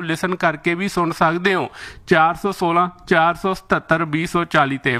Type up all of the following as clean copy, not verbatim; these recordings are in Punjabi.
ਲਿਸਨ ਕਰਕੇ ਵੀ ਸੁਣ ਸਕਦੇ ਹੋ। 416 477 2040 ਤੇ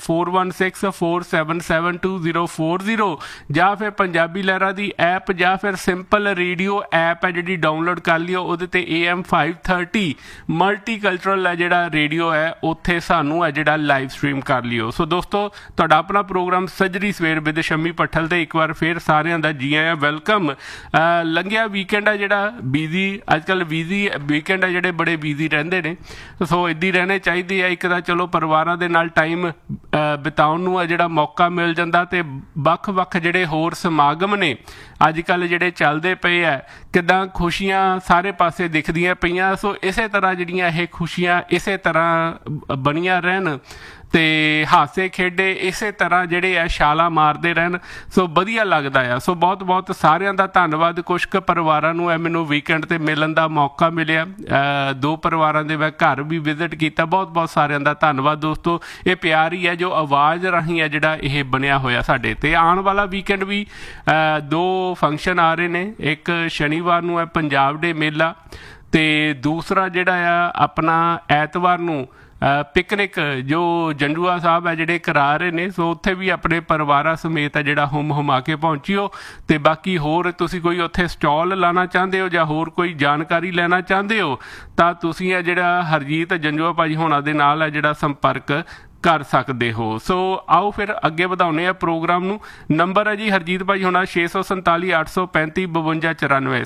4164772040 ਜਾਂ ਫਿਰ ਪੰਜਾਬੀ ਲਹਿਰਾਂ ਦੀ ਐਪ ਜਾਂ ਫਿਰ ਸਿੰਪਲ ਰੇਡੀਓ ਐਪ ਹੈ ਜਿਹੜੀ ਡਾਊਨਲੋਡ ਕਰ ਲਿਓ। ਉਹਦੇ ਤੇ AM 530 ਮਲਟੀਕਲਚਰਲ ਹੈ ਜਿਹੜਾ ਰੇਡੀਓ ਹੈ ਉੱਥੇ ਸਾਨੂੰ ਹੈ ਜਿਹੜਾ ਲਾਈਵ ਸਟ੍ਰੀਮ ਕਰ ਲਿਓ। ਸੋ ਦੋਸਤੋ ਤੁਹਾਡਾ ਆਪਣਾ ਪ੍ਰੋਗਰਾਮ ਸੱਜਰੀ ਸਵੇਰ ਵਿਦ ਸ਼ੰਮੀ ਪੱਠਲ ਤੇ ਇੱਕ ਵਾਰ ਫਿਰ ਸਾਰਿਆਂ ਦਾ ਜੀ ਆਇਆਂ, ਵੈਲਕਮ। ਲੰਘਿਆ ਵੀਕਐਂਡ ਹੈ ਜਿਹੜਾ ਬਿਜ਼ੀ, ਅੱਜ ਕੱਲ੍ਹ ਬਿਜ਼ੀ ਵੀਕਐਂਡ ਹੈ ਜਿਹੜੇ ਬੜੇ ਬਿਜ਼ੀ ਰਹਿੰਦੇ ਨੇ। ਸੋ ਇੱਦਾਂ ਹੀ ਰਹਿਣੇ ਚਾਹੀਦੇ ਆ। ਇੱਕ ਤਾਂ ਚਲੋ ਪਰਿਵਾਰਾਂ ਦੇ ਨਾਲ ਟਾਈਮ ਬਿਤਾਉਣ ਨੂੰ ਆ ਜਿਹੜਾ ਮੌਕਾ ਮਿਲ ਜਾਂਦਾ ਤੇ ਵੱਖ-ਵੱਖ ਜਿਹੜੇ ਹੋਰ ਸਮਾਗਮ ਨੇ ਅੱਜ ਕੱਲ੍ਹ ਜਿਹੜੇ ਚੱਲਦੇ ਪਏ ਆ, ਕਿੱਦਾਂ ਖੁਸ਼ੀਆਂ ਸਾਰੇ ਪਾਸੇ ਦਿਖਦੀਆਂ ਪਈਆਂ। ਸੋ ਇਸੇ ਤਰ੍ਹਾਂ ਜਿਹੜੀਆਂ ਇਹ ਖੁਸ਼ੀਆਂ ਇਸੇ ਤਰ੍ਹਾਂ ਬਣੀਆਂ ਰਹਿਣ ਤੇ ਹਾਸੇ ਖੇਡੇ ਇਸੇ ਤਰ੍ਹਾਂ ਜਿਹੜੇ ਆ ਛਾਲਾਂ ਮਾਰਦੇ ਰਹਿਣ। ਸੋ ਵਧੀਆ ਲੱਗਦਾ ਆ। ਸੋ ਬਹੁਤ ਬਹੁਤ ਸਾਰਿਆਂ ਦਾ ਧੰਨਵਾਦ। ਕੁਛ ਕੁ ਪਰਿਵਾਰਾਂ ਨੂੰ ਹੈ ਮੈਨੂੰ ਵੀਕਐਂਡ 'ਤੇ ਮਿਲਣ ਦਾ ਮੌਕਾ ਮਿਲਿਆ। 2 ਪਰਿਵਾਰਾਂ ਦੇ ਮੈਂ ਘਰ ਵੀ ਵਿਜ਼ਿਟ ਕੀਤਾ। ਬਹੁਤ ਬਹੁਤ ਸਾਰਿਆਂ ਦਾ ਧੰਨਵਾਦ ਦੋਸਤੋ। ਇਹ ਪਿਆਰ ਹੀ ਹੈ ਜੋ ਆਵਾਜ਼ ਰਾਹੀਂ ਹੈ ਜਿਹੜਾ ਇਹ ਬਣਿਆ ਹੋਇਆ ਸਾਡੇ। ਤੇ ਆਉਣ ਵਾਲਾ ਵੀਕਐਂਡ ਵੀ 2 ਫੰਕਸ਼ਨ ਆ ਰਹੇ ਨੇ। ਇੱਕ ਸ਼ਨੀਵਾਰ ਨੂੰ ਹੈ ਪੰਜਾਬ ਡੇ ਮੇਲਾ ਤੇ ਦੂਸਰਾ ਜਿਹੜਾ ਆ ਆਪਣਾ ਐਤਵਾਰ ਨੂੰ ਪਿਕਨਿਕ ਜੋ ਜੰਡੂਆ ਸਾਹਿਬ ਹੈ ਜਿਹੜੇ ਕਰਾ ਰਹੇ ਨੇ। ਸੋ ਉੱਥੇ ਵੀ ਆਪਣੇ ਪਰਿਵਾਰਾਂ ਸਮੇਤ ਹੈ ਜਿਹੜਾ ਹੁਮਾ ਕੇ ਪਹੁੰਚਿਓ। ਤੇ ਬਾਕੀ ਹੋਰ ਤੁਸੀਂ ਕੋਈ ਉੱਥੇ ਸਟਾਲ ਲਾਉਣਾ ਚਾਹੁੰਦੇ ਹੋ ਜਾਂ ਹੋਰ ਕੋਈ ਜਾਣਕਾਰੀ ਲੈਣਾ ਚਾਹੁੰਦੇ ਹੋ ਤਾਂ ਤੁਸੀਂ ਹੈ ਜਿਹੜਾ ਹਰਜੀਤ ਜੰਜੂਆ ਭਾਜੀ ਹੋਣਾ ਦੇ ਨਾਲ ਹੈ ਜਿਹੜਾ ਸੰਪਰਕ ਕਰ ਸਕਦੇ ਹੋ। ਸੋ ਆਓ ਫਿਰ ਅੱਗੇ ਵਧਾਉਂਦੇ ਆ ਪ੍ਰੋਗਰਾਮ ਨੂੰ। ਨੰਬਰ ਹੈ ਜੀ ਹਰਜੀਤ ਭਾਜੀ ਹੋਣਾ 647 835 5294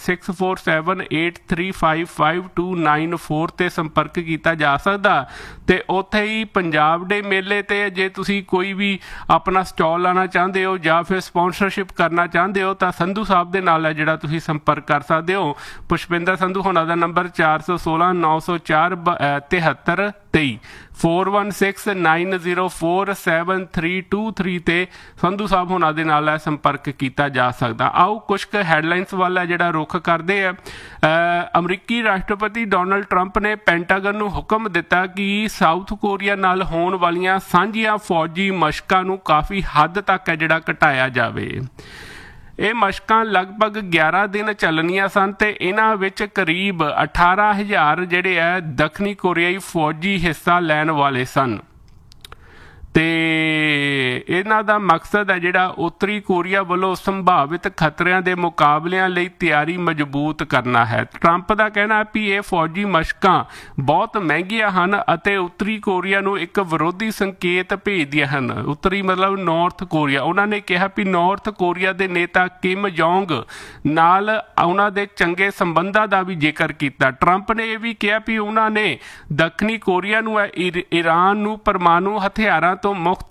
6478355294 ਤੇ ਸੰਪਰਕ ਕੀਤਾ ਜਾ ਸਕਦਾ। ਤੇ ਉੱਥੇ ਹੀ ਪੰਜਾਬ ਡੇ ਮੇਲੇ ਤੇ ਜੇ ਤੁਸੀਂ ਕੋਈ ਵੀ ਆਪਣਾ ਸਟਾਲ ਲਾਉਣਾ ਚਾਹੁੰਦੇ ਹੋ ਜਾਂ ਫਿਰ ਸਪੋਂਸਰਸ਼ਿਪ ਕਰਨਾ ਚਾਹੁੰਦੇ ਹੋ ਤਾਂ ਸੰਧੂ ਸਾਹਿਬ ਦੇ ਨਾਲ ਹੈ ਜਿਹੜਾ ਤੁਸੀਂ ਸੰਪਰਕ ਕਰ ਸਕਦੇ ਹੋ। ਪੁਸ਼ਪਿੰਦਰ ਸੰਧੂ ਹੋਣਾ ਦਾ ਨੰਬਰ 416 904 7323 4169047323 ਤੇ ਸੰਧੂ ਸਾਹਿਬ ਹੋਣਾ ਦੇ ਨਾਲ ਸੰਪਰਕ ਕੀਤਾ ਜਾ ਸਕਦਾ। ਆਓ ਕੁਛ ਕੁ ਹੈਡਲਾਈਨਸ ਵੱਲ ਹੈ ਜਿਹੜਾ ਰੁੱਖ ਕਰਦੇ ਆ। ਅਮਰੀਕੀ ਰਾਸ਼ਟਰਪਤੀ ਡੋਨਲਡ ਟਰੰਪ ਨੇ ਪੈਂਟਾਗਨ ਨੂੰ ਹੁਕਮ ਦਿੱਤਾ ਕਿ ਸਾਊਥ ਕੋਰੀਆ ਨਾਲ ਹੋਣ ਵਾਲੀਆਂ ਸਾਂਝੀਆਂ ਫੌਜੀ ਮਸ਼ਕਾਂ ਨੂੰ ਕਾਫੀ ਹੱਦ ਤੱਕ ਹੈ ਜਿਹੜਾ ਘਟਾਇਆ ਜਾਵੇ। ਇਹ ਮਸ਼ਕਾਂ ਲਗਭਗ 11 ਦਿਨ ਚੱਲਣੀਆਂ ਸਨ ਤੇ ਇਹਨਾਂ ਵਿੱਚ ਕਰੀਬ 18,000 ਜਿਹੜੇ ਹੈ ਦੱਖਣੀ ਕੋਰੀਆਈ ਫੌਜੀ ਹਿੱਸਾ ਲੈਣ ਵਾਲੇ ਸਨ ਤੇ ਇਹਨਾਂ ਦਾ ਮਕਸਦ ਹੈ ਜਿਹੜਾ ਉੱਤਰੀ ਕੋਰੀਆ ਵੱਲੋਂ ਸੰਭਾਵਿਤ ਖਤਰਿਆਂ ਦੇ ਮੁਕਾਬਲਿਆਂ ਲਈ ਤਿਆਰੀ ਮਜ਼ਬੂਤ ਕਰਨਾ ਹੈ। ਟਰੰਪ ਦਾ ਕਹਿਣਾ ਹੈ ਵੀ ਇਹ ਫੌਜੀ ਮਸ਼ਕਾਂ ਬਹੁਤ ਮਹਿੰਗੀਆਂ ਹਨ ਅਤੇ ਉੱਤਰੀ ਕੋਰੀਆ ਨੂੰ ਇੱਕ ਵਿਰੋਧੀ ਸੰਕੇਤ ਭੇਜਦੀਆਂ ਹਨ। ਉੱਤਰੀ ਮਤਲਬ ਨਾਰਥ ਕੋਰੀਆ। ਉਹਨਾਂ ਨੇ ਕਿਹਾ ਵੀ ਨਾਰਥ ਕੋਰੀਆ ਦੇ ਨੇਤਾ ਕਿਮ ਜੋਂਗ ਨਾਲ ਉਹਨਾਂ ਦੇ ਚੰਗੇ ਸੰਬੰਧਾਂ ਦਾ ਵੀ ਜ਼ਿਕਰ ਕੀਤਾ। ਟਰੰਪ ਨੇ ਇਹ ਵੀ ਕਿਹਾ ਵੀ ਉਹਨਾਂ ਨੇ ਦੱਖਣੀ ਕੋਰੀਆ ਨੂੰ ਈਰਾਨ ਨੂੰ ਪਰਮਾਣੂ ਹਥਿਆਰਾਂ ਤੋਂ ਮੁਕਤ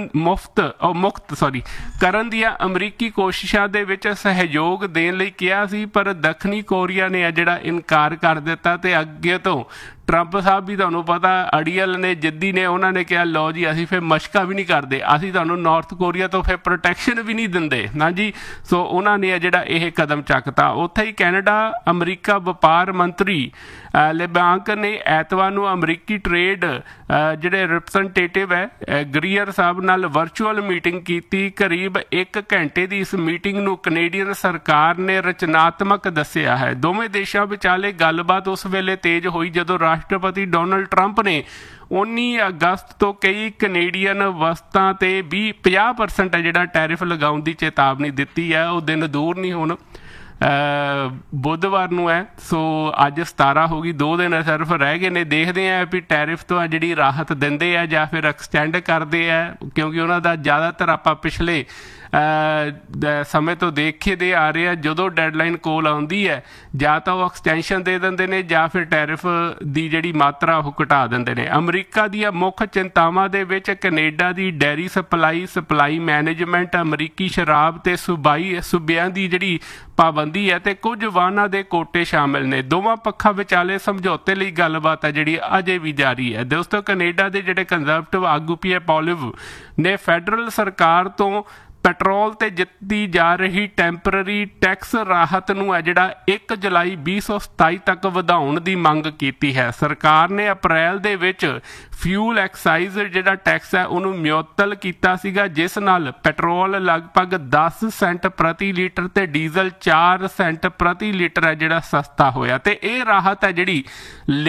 ਕਰਨ ਦੀਆਂ ਅਮਰੀਕੀ ਕੋਸ਼ਿਸ਼ਾਂ ਦੇ ਵਿੱਚ ਸਹਿਯੋਗ ਦੇਣ ਲਈ ਕਿਹਾ ਸੀ, ਪਰ ਦੱਖਣੀ ਕੋਰੀਆ ਨੇ ਜਿਹੜਾ ਇਨਕਾਰ ਕਰ ਦਿੱਤਾ। ਤੇ ਅੱਗੇ ਤੋਂ ਟਰੰਪ ਸਾਹਿਬ ਵੀ ਤੁਹਾਨੂੰ ਪਤਾ ਅੜੀਅਲ ਨੇ, ਜਿੱਦੀ ਨੇ, ਉਹਨਾਂ ਨੇ ਕਿਹਾ ਲਓ ਜੀ ਅਸੀਂ ਫਿਰ ਮਸ਼ਕਾਂ ਵੀ ਨਹੀਂ ਕਰਦੇ, ਅਸੀਂ ਤੁਹਾਨੂੰ ਨਾਰਥ ਕੋਰੀਆ ਤੋਂ ਫਿਰ ਪ੍ਰੋਟੈਕਸ਼ਨ ਵੀ ਨਹੀਂ ਦਿੰਦੇ ਨਾ ਜੀ। ਸੋ ਉਹਨਾਂ ਨੇ ਜਿਹੜਾ ਇਹ ਕਦਮ ਚੱਕਤਾ। ਉੱਥੇ ਹੀ ਕੈਨੇਡਾ ਅਮਰੀਕਾ ਵਪਾਰ ਮੰਤਰੀ ਲਿਬਾਂਕ ਨੇ ਐਤਵਾਰ ਨੂੰ ਅਮਰੀਕੀ ਟਰੇਡ ਜਿਹੜੇ ਰਿਪਰੈਜ਼ੈਂਟੇਟਿਵ ਹੈ ਗਰੀਅਰ ਸਾਹਿਬ ਨਾਲ ਵਰਚੁਅਲ ਮੀਟਿੰਗ ਕੀਤੀ। ਕਰੀਬ 1 ਘੰਟੇ ਦੀ ਇਸ ਮੀਟਿੰਗ ਨੂੰ ਕੈਨੇਡੀਅਨ ਸਰਕਾਰ ਨੇ ਰਚਨਾਤਮਕ ਦੱਸਿਆ ਹੈ। ਦੋਵੇਂ ਦੇਸ਼ਾਂ ਵਿਚਾਲੇ ਗੱਲਬਾਤ ਉਸ ਵੇਲੇ ਤੇਜ਼ ਹੋਈ ਜਦੋਂ ਰਾਸ਼ਟਰਪਤੀ ਡੋਨਲਡ ਟਰੰਪ ਨੇ 19 ਅਗਸਤ ਤੋਂ ਕਈ ਕੈਨੇਡੀਅਨ ਵਸਤਾਂ ਤੇ 50% ਹੈ ਜਿਹੜਾ ਟੈਰਿਫ ਲਗਾਉਣ ਦੀ ਚੇਤਾਵਨੀ ਦਿੱਤੀ ਹੈ। ਉਹ ਦਿਨ ਦੂਰ ਨਹੀਂ ਹੁਣ ਬੁੱਧਵਾਰ ਨੂੰ ਹੈ। ਸੋ ਅੱਜ 17 ਹੋ ਗਈ, 2 ਦਿਨ ਸਿਰਫ ਰਹਿ ਗਏ ਨੇ। ਦੇਖਦੇ ਆ ਵੀ ਟੈਰਿਫ ਤੋਂ ਜਿਹੜੀ ਰਾਹਤ ਦਿੰਦੇ ਆ ਜਾਂ ਫਿਰ ਐਕਸਟੈਂਡ ਕਰਦੇ ਆ, ਕਿਉਂਕਿ ਉਹਨਾਂ ਦਾ ਜ਼ਿਆਦਾਤਰ ਆਪਾਂ ਪਿਛਲੇ ਸਮੇਂ ਤੋਂ ਦੇਖਦੇ ਆ ਰਹੇ ਆ ਜਦੋਂ ਡੈਡਲਾਈਨ ਕੋਲ ਆਉਂਦੀ ਹੈ ਜਾਂ ਤਾਂ ਉਹ ਐਕਸਟੈਂਸ਼ਨ ਦੇ ਦਿੰਦੇ ਨੇ ਜਾਂ ਫਿਰ ਟੈਰਿਫ ਦੀ ਜਿਹੜੀ ਮਾਤਰਾ ਉਹ ਘਟਾ ਦਿੰਦੇ ਨੇ। ਅਮਰੀਕਾ ਦੀਆਂ ਮੁੱਖ ਚਿੰਤਾਵਾਂ ਦੇ ਵਿੱਚ ਕੈਨੇਡਾ ਦੀ ਡੈਰੀ ਸਪਲਾਈ ਮੈਨੇਜਮੈਂਟ, ਅਮਰੀਕੀ ਸ਼ਰਾਬ ਤੇ ਸੂਬਿਆਂ ਦੀ ਜਿਹੜੀ ਪਾਬੰਦੀ ਹੈ ਤੇ ਕੁਝ ਵਾਹਨਾਂ ਦੇ ਕੋਟੇ ਸ਼ਾਮਿਲ ਨੇ। ਦੋਵਾਂ ਪੱਖਾਂ ਵਿਚਾਲੇ ਸਮਝੌਤੇ ਲਈ ਗੱਲਬਾਤ ਹੈ ਜਿਹੜੀ ਅਜੇ ਵੀ ਜਾਰੀ ਹੈ। ਦੋਸਤੋ ਕੈਨੇਡਾ ਦੇ ਜਿਹੜੇ ਕੰਜ਼ਰਵੇਟਿਵ ਆਗੂ ਪੀਅਰ ਪੋਲੀਵ ਨੇ ਫੈਡਰਲ ਸਰਕਾਰ ਤੋਂ ਪੈਟਰੋਲ ਤੇ ਦਿੱਤੀ ਜਾ ਰਹੀ ਟੈਂਪਰਰੀ ਟੈਕਸ ਰਾਹਤ ਨੂੰ ਹੈ ਜਿਹੜਾ 1 ਜੁਲਾਈ 2027 ਤੱਕ ਵਧਾਉਣ ਦੀ ਮੰਗ ਕੀਤੀ ਹੈ। ਸਰਕਾਰ ਨੇ ਅਪ੍ਰੈਲ ਦੇ ਵਿੱਚ ਫਿਊਲ ਐਕਸਾਈਜ਼ ਜਿਹੜਾ ਟੈਕਸ ਹੈ ਉਹਨੂੰ ਮੁਅੱਤਲ ਕੀਤਾ ਸੀਗਾ, ਜਿਸ ਨਾਲ ਪੈਟਰੋਲ ਲਗਭਗ 10 ਸੈਂਟ ਪ੍ਰਤੀ ਲੀਟਰ ਤੇ ਡੀਜ਼ਲ 4 ਸੈਂਟ ਪ੍ਰਤੀ ਲੀਟਰ ਹੈ ਜਿਹੜਾ ਸਸਤਾ ਹੋਇਆ। ਤੇ ਇਹ ਰਾਹਤ ਹੈ ਜਿਹੜੀ